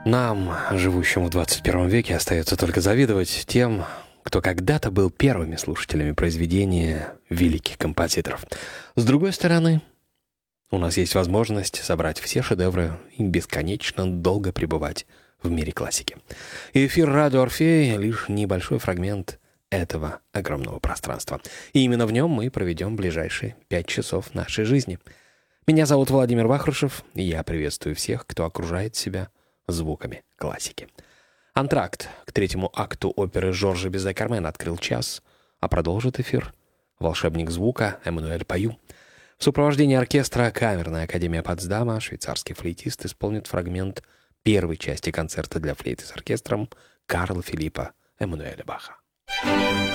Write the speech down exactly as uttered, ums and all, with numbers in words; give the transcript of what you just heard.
Нам, живущим в двадцать первом веке, остается только завидовать тем, кто когда-то был первыми слушателями произведения великих композиторов. С другой стороны, у нас есть возможность собрать все шедевры и бесконечно долго пребывать в мире классики. И эфир «Радио Орфей» — лишь небольшой фрагмент этого огромного пространства. И именно в нем мы проведем ближайшие пять часов нашей жизни. Меня зовут Владимир Вахрушев, и я приветствую всех, кто окружает себя звуками классики. Антракт к третьему акту оперы Жоржа Bizet-Carmen открыл час, а продолжит эфир волшебник звука Эммануэль Паю. В сопровождении оркестра Камерная академия Потсдама швейцарский флейтист исполнит фрагмент первой части концерта для флейты с оркестром Карла Филиппа Эммануэля Баха.